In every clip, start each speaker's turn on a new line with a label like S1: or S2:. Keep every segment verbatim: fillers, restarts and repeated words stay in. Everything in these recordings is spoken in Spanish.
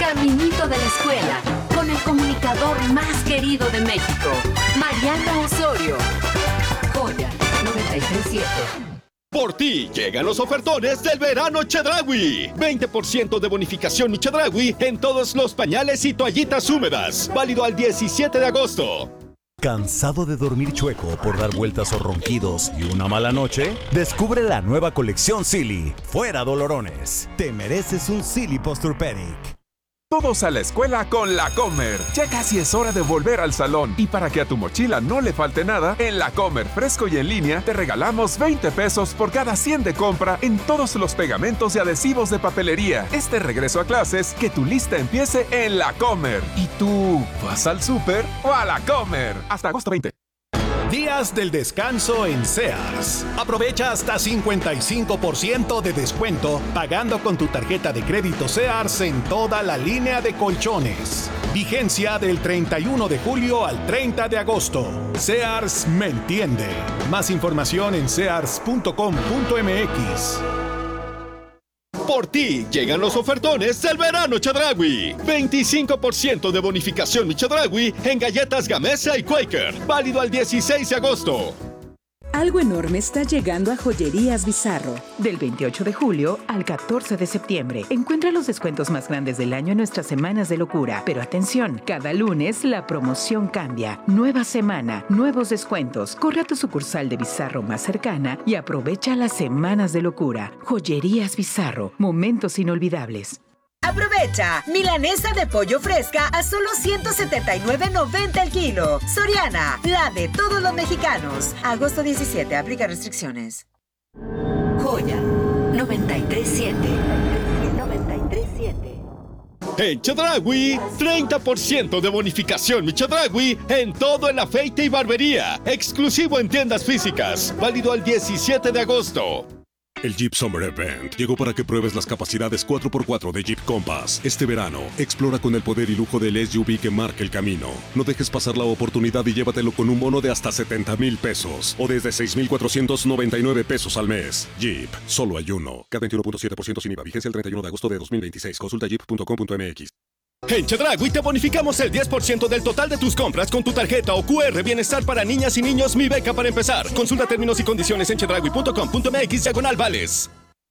S1: caminito de la escuela, con el comunicador más querido de México, Mariano Osorio. Joya noventa y tres punto siete.
S2: Por ti llegan los ofertones del verano Chedraui. veinte por ciento de bonificación mi Chedraui en todos los pañales y toallitas húmedas. Válido al diecisiete de agosto.
S3: ¿Cansado de dormir chueco por dar vueltas o ronquidos y una mala noche? Descubre la nueva colección Silly. Fuera dolorones. Te mereces un Silly Posturepedic.
S4: Todos a la escuela con La Comer. Ya casi es hora de volver al salón. Y para que a tu mochila no le falte nada, en La Comer fresco y en línea te regalamos veinte pesos por cada cien de compra en todos los pegamentos y adhesivos de papelería. Este regreso a clases, que tu lista empiece en La Comer. ¿Y tú vas al súper o a La Comer? Hasta agosto veinte.
S5: Días del descanso en Sears. Aprovecha hasta cincuenta y cinco por ciento de descuento pagando con tu tarjeta de crédito Sears en toda la línea de colchones. Vigencia del treinta y uno de julio al treinta de agosto. Sears me entiende. Más información en sears punto com punto m x.
S2: Por ti llegan los ofertones del verano Chedraui. veinticinco por ciento de bonificación mi Chedraui en galletas Gamesa y Quaker. Válido al dieciséis de agosto.
S6: Algo enorme está llegando a Joyerías Bizarro. Del veintiocho de julio al catorce de septiembre. Encuentra los descuentos más grandes del año en nuestras semanas de locura. Pero atención, cada lunes la promoción cambia. Nueva semana, nuevos descuentos. Corre a tu sucursal de Bizarro más cercana y aprovecha las semanas de locura. Joyerías Bizarro, momentos inolvidables.
S7: Aprovecha milanesa de pollo fresca a solo ciento setenta y nueve noventa el kilo. Soriana, la de todos los mexicanos. Agosto diecisiete, aplica restricciones.
S1: Joya noventa y tres punto siete. noventa y tres punto siete.
S2: En Chedraui, treinta por ciento de bonificación mi Chedraui en todo el afeite y barbería. Exclusivo en tiendas físicas. Válido al diecisiete de agosto.
S8: El Jeep Summer Event llegó para que pruebes las capacidades cuatro por cuatro de Jeep Compass. Este verano, explora con el poder y lujo del S U V que marca el camino. No dejes pasar la oportunidad y llévatelo con un bono de hasta setenta mil pesos o desde seis mil cuatrocientos noventa y nueve pesos al mes. Jeep, solo hay uno. K veintiuno punto siete por ciento sin I V A. Vigencia el treinta y uno de agosto de dos mil veintiséis. Consulta jeep punto com punto m x.
S2: En Chedraui te bonificamos el diez por ciento del total de tus compras con tu tarjeta o Q R Bienestar para niñas y niños Mi Beca para empezar. Consulta términos y condiciones en chedraui punto com punto m x diagonal vales.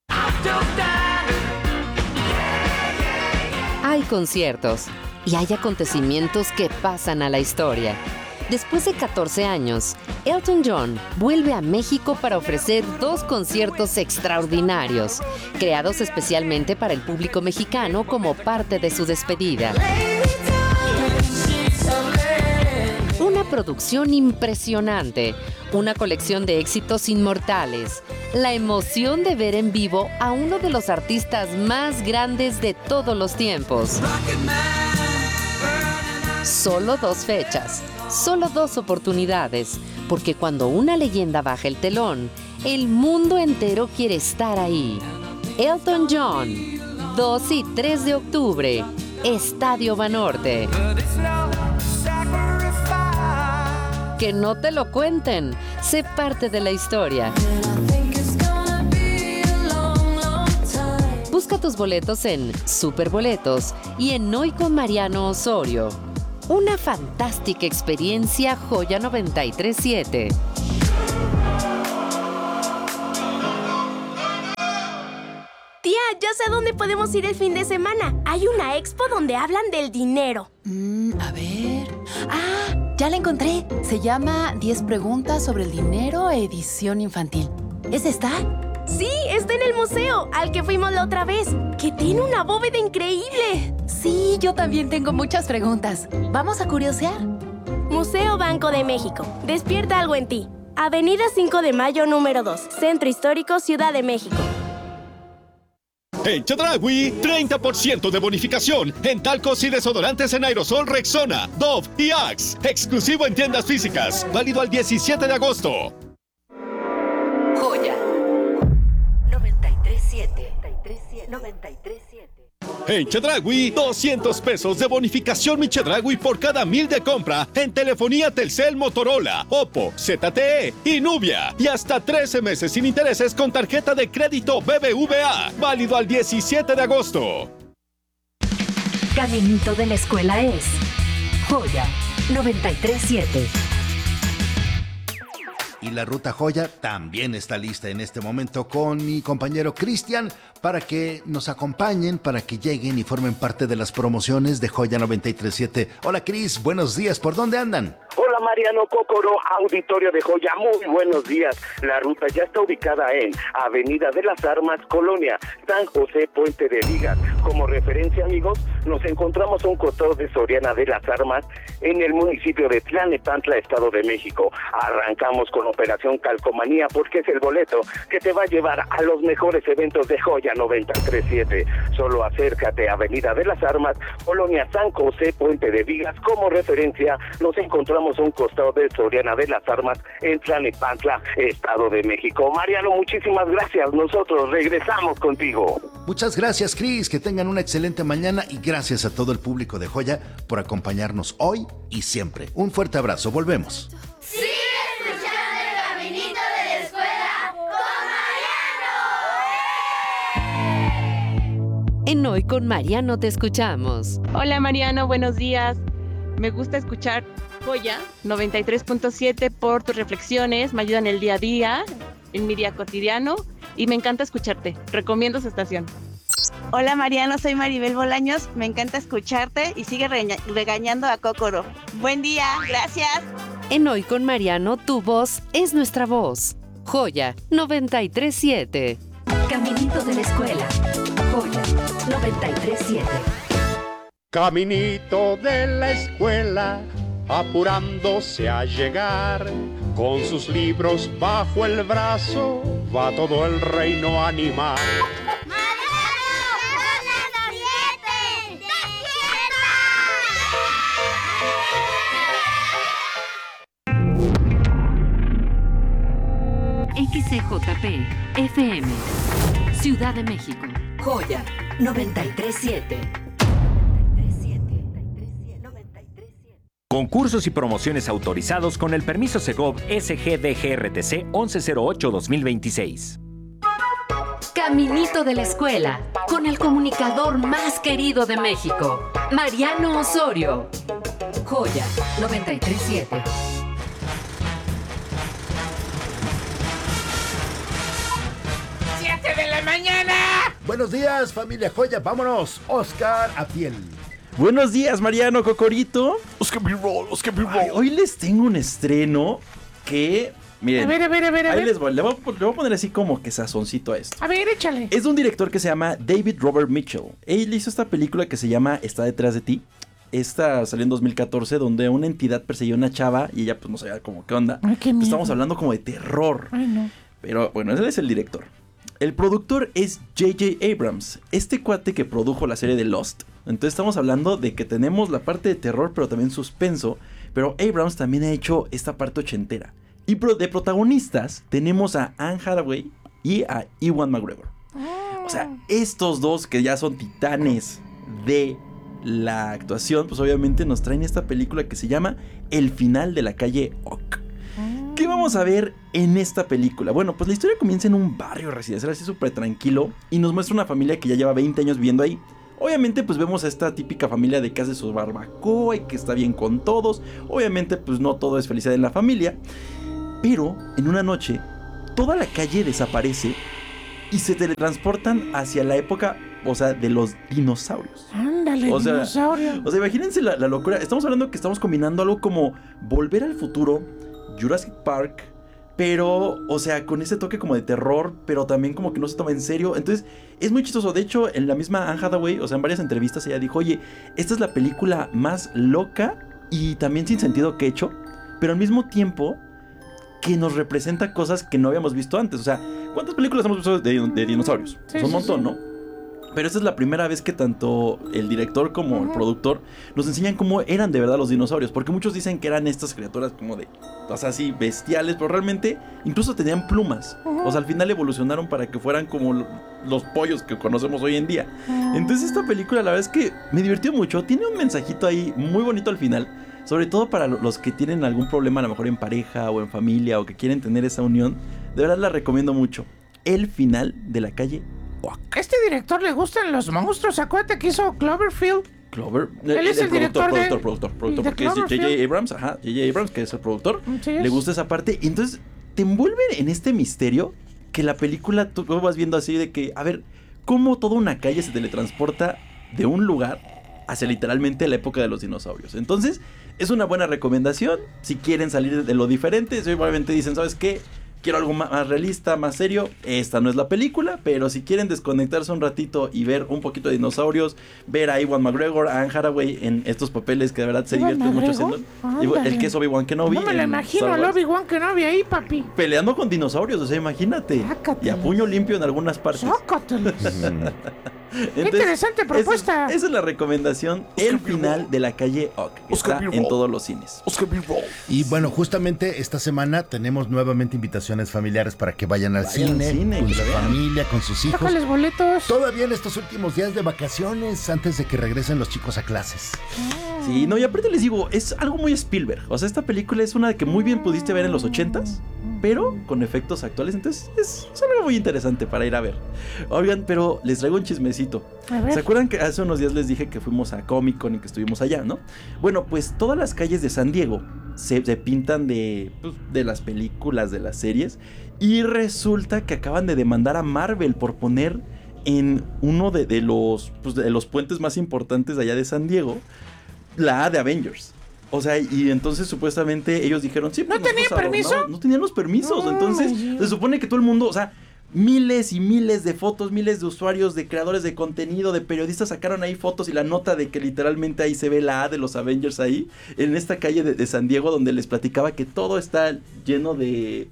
S1: Hay conciertos y hay acontecimientos que pasan a la historia. Después de catorce años, Elton John vuelve a México para ofrecer dos conciertos extraordinarios, creados especialmente para el público mexicano como parte de su despedida. Una producción impresionante, una colección de éxitos inmortales, la emoción de ver en vivo a uno de los artistas más grandes de todos los tiempos. Solo dos fechas. Solo dos oportunidades, porque cuando una leyenda baja el telón, el mundo entero quiere estar ahí. Elton John, dos y tres de octubre, Estadio Banorte. Que no te lo cuenten, sé parte de la historia. Busca tus boletos en Superboletos y en Hoy con Mariano Osorio. Una fantástica experiencia Joya noventa y tres punto siete.
S9: Tía, ya sé a dónde podemos ir el fin de semana. Hay una expo donde hablan del dinero.
S10: Mm, a ver... ¡Ah! Ya la encontré. Se llama diez preguntas sobre el dinero, edición infantil. ¿Es esta?
S9: Sí, está en el museo, al que fuimos la otra vez, que tiene una bóveda increíble.
S10: Sí, yo también tengo muchas preguntas. ¿Vamos a curiosear?
S9: Museo Banco de México. Despierta algo en ti. Avenida cinco de Mayo, número dos. Centro Histórico, Ciudad de México.
S2: En Chedraui, treinta por ciento de bonificación en talcos y desodorantes en aerosol Rexona, Dove y Axe. Exclusivo en tiendas físicas. Válido al diecisiete de agosto.
S1: Joya noventa y tres punto siete. noventa y tres punto siete.
S2: En Chedraui, doscientos pesos de bonificación mi Chedraui por cada mil de compra en telefonía Telcel, Motorola, Oppo, Z T E y Nubia. Y hasta trece meses sin intereses con tarjeta de crédito B B V A. Válido al diecisiete de agosto.
S11: Caminito de la escuela es Joya noventa y tres punto siete.
S12: Y la ruta Joya también está lista en este momento con mi compañero Cristian para que nos acompañen, para que lleguen y formen parte de las promociones de Joya noventa y tres punto siete. Hola Cris, buenos días, ¿por dónde andan?
S13: Hola Mariano, Cocoro, auditorio de Joya, muy buenos días. La ruta ya está ubicada en Avenida de las Armas, Colonia, San José, Puente de Vigas. Como referencia, amigos, nos encontramos a un costado de Soriana de las Armas en el municipio de Tlalnepantla, Estado de México. Arrancamos con Operación Calcomanía porque es el boleto que te va a llevar a los mejores eventos de Joya noventa y tres punto siete. Solo acércate a Avenida de las Armas, Colonia San José, Puente de Vigas. Como referencia, nos encontramos a un costado de Soriana de las Armas en Tlalnepantla, Estado de México. Mariano, muchísimas gracias. Nosotros regresamos contigo.
S12: Muchas gracias, Cris. Que tengan una excelente mañana y gracias a todo el público de Joya por acompañarnos hoy y siempre. Un fuerte abrazo. Volvemos.
S14: ¡Sigue escuchando el Caminito de la Escuela con Mariano!
S1: En Hoy con Mariano te escuchamos.
S15: Hola Mariano, buenos días. Me gusta escuchar Joya noventa y tres punto siete por tus reflexiones, me ayudan el día a día, en mi día cotidiano y me encanta escucharte. Recomiendo su estación.
S16: Hola Mariano, soy Maribel Bolaños, me encanta escucharte y sigue regaña- regañando a Cocoro. Buen día, gracias.
S1: En Hoy con Mariano, tu voz es nuestra voz. Joya noventa y tres punto siete.
S11: Caminito de la escuela. Joya noventa y tres punto siete.
S17: Caminito de la escuela, apurándose a llegar, con sus libros bajo el brazo, va todo el reino animal.
S11: X C J P F M Ciudad de México. Joya noventa y tres punto siete.
S18: Concursos y promociones autorizados con el permiso Segov S G D G R T C once cero ocho dos mil veintiséis.
S11: Caminito de la escuela, con el comunicador más querido de México, Mariano Osorio. Joya noventa y tres punto siete.
S19: ¡siete de la mañana!
S12: Buenos días, familia Joya. Vámonos, Oscar Atiel.
S20: Buenos días, Mariano, Cocorito. Oscar B-Roll, Oscar B-Roll. Hoy les tengo un estreno que... Miren,
S19: a ver, a ver, a ver, a
S20: ahí
S19: ver.
S20: les voy, le voy, a, le voy a poner así como que sazoncito a esto.
S19: A ver, échale.
S20: Es de un director que se llama David Robert Mitchell. Él hizo esta película que se llama Está detrás de ti. Esta salió en dos mil catorce, donde una entidad perseguía a una chava y ella pues no sabía como qué onda.
S19: Ay, qué miedo.
S20: Estamos hablando como de terror.
S19: Ay, no.
S20: Pero bueno, él es el director. El productor es J J Abrams, este cuate que produjo la serie de Lost. Entonces estamos hablando de que tenemos la parte de terror, pero también suspenso. Pero Abrams también ha hecho esta parte ochentera. Y pro- de protagonistas tenemos a Anne Hathaway y a Ewan McGregor. O sea, estos dos que ya son titanes de la actuación, pues obviamente nos traen esta película que se llama El final de la calle Oak. ¿Qué vamos a ver en esta película? Bueno, pues la historia comienza en un barrio residencial así súper tranquilo y nos muestra una familia que ya lleva veinte años viviendo ahí. Obviamente pues vemos a esta típica familia de que hace su barbacoa y que está bien con todos. Obviamente pues no todo es felicidad en la familia. Pero en una noche toda la calle desaparece y se teletransportan hacia la época, o sea, de los dinosaurios.
S19: Ándale,
S20: O sea,
S19: dinosaurio.
S20: O sea, imagínense la, la locura. Estamos hablando que estamos combinando algo como Volver al Futuro, Jurassic Park, pero, o sea, con ese toque como de terror, pero también como que no se toma en serio. Entonces, es muy chistoso. De hecho, en la misma Anne Hathaway, o sea, en varias entrevistas ella dijo, oye, esta es la película más loca y también sin sentido que he hecho, pero al mismo tiempo que nos representa cosas que no habíamos visto antes. O sea, ¿cuántas películas hemos visto de, de dinosaurios?
S19: Sí,
S20: Son un
S19: sí,
S20: montón,
S19: sí.
S20: ¿no? Pero esta es la primera vez que tanto el director como el productor nos enseñan cómo eran de verdad los dinosaurios. Porque muchos dicen que eran estas criaturas como de, o sea, así bestiales, pero realmente incluso tenían plumas. O sea, al final evolucionaron para que fueran como lo- los pollos que conocemos hoy en día. Entonces esta película la verdad es que me divirtió mucho. Tiene un mensajito ahí muy bonito al final. Sobre todo para lo- los que tienen algún problema a lo mejor en pareja o en familia o que quieren tener esa unión. De verdad la recomiendo mucho. El final de la calle.
S19: Este director le gustan los monstruos. Acuérdate que hizo Cloverfield.
S20: Clover.
S19: Él es el, el
S20: productor,
S19: director de...
S20: productor, productor, productor,
S19: de
S20: porque es J J Abrams, ajá, J J Abrams, que es el productor.
S19: Sí, es.
S20: Le gusta esa parte. Y entonces te envuelve en este misterio que la película tú vas viendo así de que, a ver, cómo toda una calle se teletransporta de un lugar hacia literalmente la época de los dinosaurios. Entonces, es una buena recomendación. Si quieren salir de lo diferente, si probablemente dicen, ¿sabes qué? Quiero algo más realista, más serio. Esta no es la película, pero si quieren desconectarse un ratito y ver un poquito de dinosaurios, ver a Ewan McGregor, a Anne Hathaway en estos papeles que de verdad se divierten mucho haciendo. Ándale. El que es Obi-Wan Kenobi.
S19: No me lo imagino al Obi-Wan Kenobi ahí, papi.
S20: Peleando con dinosaurios, o sea, imagínate.
S19: Sácatelos.
S20: Y a puño limpio en algunas partes.
S19: Sácatelos. Entonces, qué interesante propuesta.
S20: Esa, esa es la recomendación, Oscar el final de la calle Ock, que está en todos los cines.
S12: Oscar y bueno, justamente esta semana tenemos nuevamente invitaciones familiares para que vayan al vayan cine, cine, con su familia, con sus hijos.
S19: Sácales boletos.
S12: Todavía en estos últimos días de vacaciones, antes de que regresen los chicos a clases.
S20: Sí, no, y aparte les digo, es algo muy Spielberg. O sea, esta película es una que muy bien pudiste ver en los ochentas, pero con efectos actuales. Entonces es, es algo muy interesante para ir a ver. Oigan, pero les traigo un chismecito. ¿Se acuerdan que hace unos días les dije que fuimos a Comic Con y que estuvimos allá, no? Bueno, pues todas las calles de San Diego se, se pintan de, pues, de las películas, de las series. Y resulta que acaban de demandar a Marvel por poner en uno de, de, los, pues, de los puentes más importantes de allá de San Diego la A de Avengers. O sea, y entonces supuestamente ellos dijeron, sí, pues
S19: ¿no tenían permiso?
S20: No, no tenían los permisos. No, entonces no, se supone que todo el mundo, o sea, miles y miles de fotos, miles de usuarios, de creadores de contenido, de periodistas sacaron ahí fotos y la nota de que literalmente ahí se ve la A de los Avengers ahí, en esta calle de, de San Diego, donde les platicaba que todo está lleno de,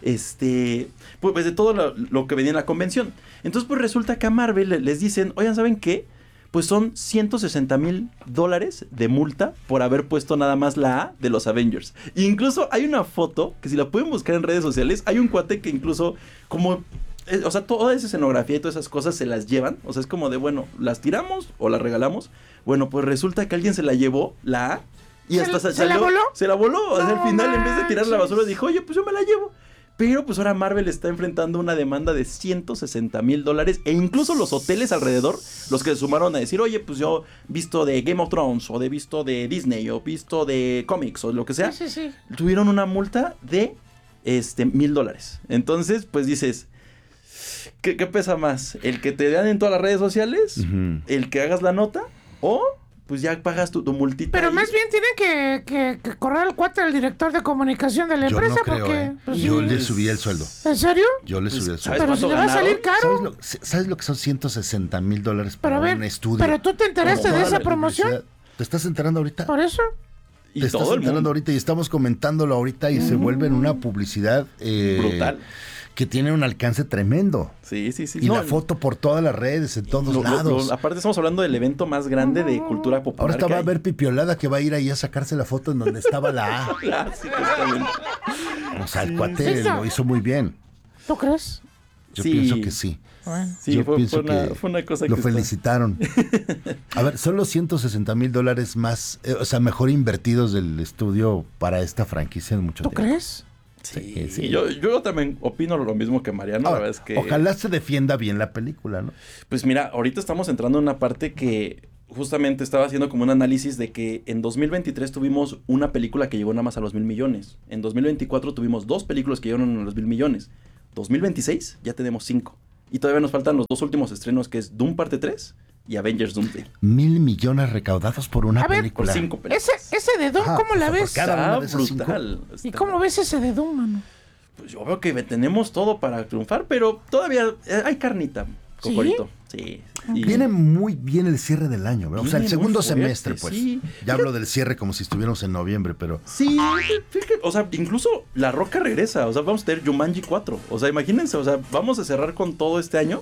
S20: este, pues de todo lo, lo que venía en la convención. Entonces pues resulta que a Marvel les dicen, oigan, ¿saben qué? Pues son ciento sesenta mil dólares de multa por haber puesto nada más la A de los Avengers. E incluso hay una foto que si la pueden buscar en redes sociales, hay un cuate que incluso como... Eh, o sea, toda esa escenografía y todas esas cosas se las llevan. O sea, es como de, bueno, ¿las tiramos o las regalamos? Bueno, pues resulta que alguien se la llevó, la A, y
S19: ¿Se,
S20: hasta
S19: ¿se
S20: salió,
S19: la voló?
S20: Se la voló. O sea,
S19: No
S20: al final,
S19: manches.
S20: en vez de tirar la basura, dijo, oye, pues yo me la llevo. Pero pues ahora Marvel está enfrentando una demanda de ciento sesenta mil dólares. E incluso los hoteles alrededor, los que se sumaron a decir, oye, pues yo visto de Game of Thrones, o de visto de Disney, o visto de cómics, o lo que sea,
S19: sí, sí, sí.
S20: tuvieron una multa de este mil dólares. Entonces, pues dices, ¿qué, ¿qué pesa más? ¿El que te dan en todas las redes sociales? Uh-huh. ¿El que hagas la nota? ¿O pues ya pagas tu, tu multita?
S19: Pero
S20: ahí.
S19: más bien tienen que, que, que correr al cuate del director de comunicación de la
S12: yo
S19: empresa.
S12: No creo,
S19: porque
S12: eh.
S19: pues,
S12: Yo
S19: sí.
S12: le subí el sueldo.
S19: ¿En serio?
S12: Yo le
S20: pues,
S12: subí el sueldo.
S19: Pero si le va a salir caro.
S12: ¿Sabes lo, ¿Sabes lo que son ciento sesenta mil dólares para
S19: ver,
S12: un estudio?
S19: Pero tú te enteraste de esa promoción.
S12: ¿Te estás enterando ahorita?
S19: Por eso.
S12: Te estás enterando ahorita y estamos comentándolo ahorita y mm. se vuelve en una publicidad eh, brutal. Que tiene un alcance tremendo.
S20: Sí, sí, sí.
S12: Y
S20: no,
S12: la foto por todas las redes, en todos
S20: lo,
S12: lados.
S20: Lo, aparte estamos hablando del evento más grande de cultura popular.
S12: Ahora va a haber Pipiolada que va a ir ahí a sacarse la foto en donde estaba la A.
S20: Ah, sí, justamente.
S12: O sea, el cuate sí, lo hizo muy bien.
S19: ¿Tú crees?
S12: Yo
S20: sí.
S12: pienso que sí.
S19: Bueno.
S20: Sí,
S12: Yo
S20: fue,
S12: pienso
S20: fue, una,
S12: que
S20: fue una cosa
S12: lo
S20: que
S12: felicitaron. A ver, son los ciento sesenta mil dólares más, eh, o sea, mejor invertidos del estudio para esta franquicia en mucho
S19: ¿Tú
S12: tiempo.
S19: crees?
S20: Sí, sí. Yo, yo también opino lo mismo que Mariano.
S12: Ahora,
S20: la verdad es que...
S12: Ojalá se defienda bien la película, ¿no?
S20: Pues mira, ahorita estamos entrando en una parte que justamente estaba haciendo como un análisis de que en dos mil veintitrés tuvimos una película que llegó nada más a los mil millones. En dos mil veinticuatro tuvimos dos películas que llegaron a los mil millones. dos mil veintiséis ya tenemos cinco. Y todavía nos faltan los dos últimos estrenos, que es Doom Parte tres y Avengers Doomsday.
S12: Mil millones recaudados por una
S19: a ver,
S12: película.
S20: Por cinco películas.
S19: Ese, ese de Doom, ah, ¿cómo la ves?
S20: Está brutal.
S19: ¿Y cómo ves ese de Doom, mano?
S20: Pues yo veo que tenemos todo para triunfar, pero todavía hay carnita, Cocorito. ¿Sí? Sí.
S12: Y viene muy bien el cierre del año, ¿verdad? O sea, el segundo fuerte, semestre, pues. Sí. Ya hablo del cierre como si estuviéramos en noviembre, pero...
S20: Sí, fíjate, o sea, incluso La Roca regresa, o sea, vamos a tener Jumanji cuatro. O sea, imagínense, o sea, vamos a cerrar con todo este año.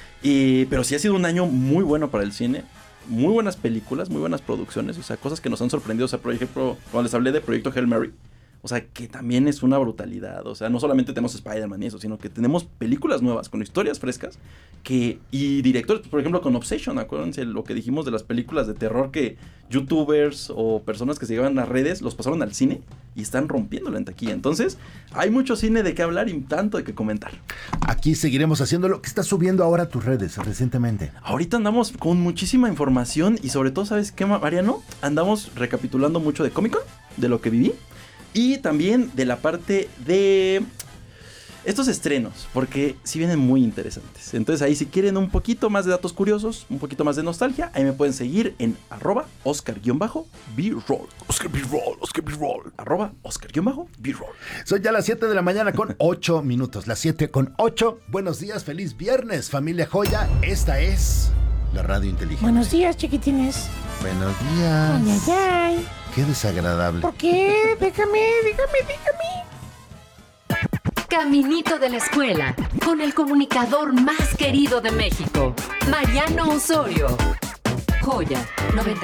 S20: Y, pero sí ha sido un año muy bueno para el cine. Muy buenas películas, muy buenas producciones, o sea, cosas que nos han sorprendido. O sea, por ejemplo, cuando les hablé de Proyecto Hail Mary. O sea, que también es una brutalidad. O sea, no solamente tenemos Spider-Man y eso, sino que tenemos películas nuevas con historias frescas que y directores, por ejemplo, con Obsession, acuérdense lo que dijimos de las películas de terror que youtubers o personas que se llevan a redes los pasaron al cine y están rompiéndolo en taquilla. Entonces, hay mucho cine de qué hablar y tanto de qué comentar.
S12: Aquí seguiremos haciéndolo. ¿Qué estás subiendo ahora a tus redes recientemente?
S20: Ahorita andamos con muchísima información y sobre todo, ¿sabes qué, Mariano? Andamos recapitulando mucho de Comic Con, de lo que viví y también de la parte de estos estrenos, porque sí vienen muy interesantes. Entonces ahí si quieren un poquito más de datos curiosos, un poquito más de nostalgia, ahí me pueden seguir en arroba Oscar-B-Roll.
S12: Oscar B-Roll, Oscar B-Roll.
S20: Arroba Oscar-B-Roll.
S12: Son ya las siete de la mañana con ocho minutos. Las siete con ocho. Buenos días, feliz viernes, familia Joya. Esta es la Radio Inteligente.
S19: Buenos días, chiquitines.
S12: Buenos días.
S19: Ay, ay, ay.
S12: Qué desagradable.
S19: ¿Por qué? Déjame, déjame, déjame.
S11: Caminito de la escuela, con el comunicador más querido de México, Mariano Osorio. Joya noventa